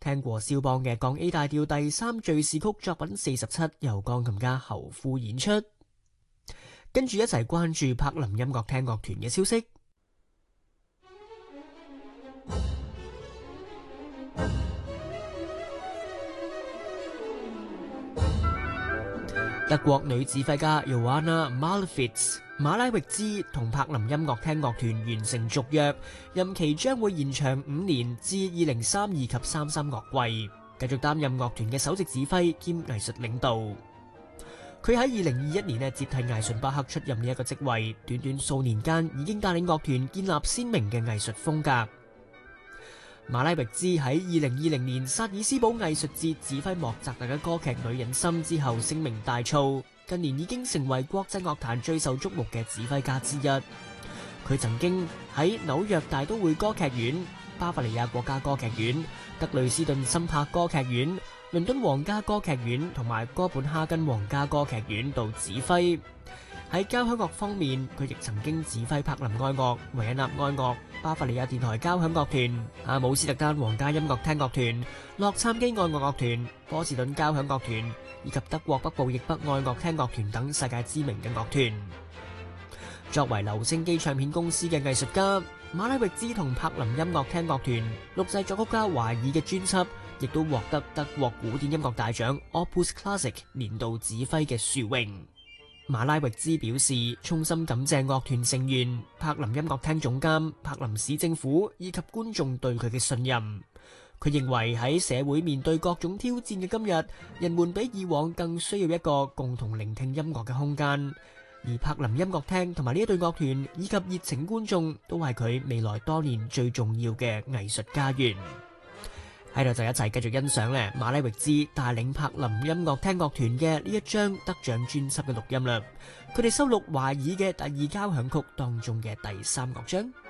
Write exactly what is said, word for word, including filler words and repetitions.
聽過肖邦嘅降 A 大調第三敘事曲作品四十七，由鋼琴家侯富演出。跟住一齊關注柏林音樂廳樂團嘅消息。德國女指揮家 Johanna Malefiz 馬拉域茲同柏林音樂廳樂團完成續約，任期將會延長五年至二零三二及三三樂季，繼續擔任樂團嘅首席指揮兼藝術領導。佢喺二零二一年咧接替艾順巴克出任呢一個職位，短短數年間已經帶領樂團建立鮮明嘅藝術風格。馬拉域茲喺二零二零年薩爾斯堡藝術節指揮莫扎特嘅歌劇《女人心》之後聲名大噪，近年已經成為國際樂壇最受矚目嘅指揮家之一。佢曾經喺紐約大都會歌劇院、巴伐利亞國家歌劇院、德累斯頓森柏歌劇院、倫敦皇家歌劇院同埋哥本哈根皇家歌劇院度指揮。喺交響樂方面，佢亦曾經指揮柏林愛樂、維也納愛樂、巴伐利亞電台交響樂團、阿姆斯特丹皇家音樂廳樂團、洛杉磯愛樂樂團、波士頓交響樂團以及德國北部易北愛樂廳樂團等世界知名嘅樂團。作為留聲機唱片公司嘅藝術家，馬拉域茲同柏林音樂廳樂團錄製作曲家懷爾嘅專輯，亦都獲得德國古典音樂大獎 Opus Classic 年度指揮嘅殊榮。馬拉域茲表示，衷心感謝樂團成員、柏林音樂廳總監、柏林市政府以及觀眾對佢嘅信任。佢認為喺社會面對各種挑戰嘅今日，人們比以往更需要一個共同聆聽音樂嘅空間。而柏林音樂廳同埋呢一隊樂團以及熱情觀眾，都係佢未來多年最重要嘅藝術家園。喺度就一齊繼續欣賞咧馬拉域茲帶領柏林音樂廳樂團嘅呢一張得獎專輯嘅錄音啦。佢哋收錄華爾嘅第二交響曲當中嘅第三樂章。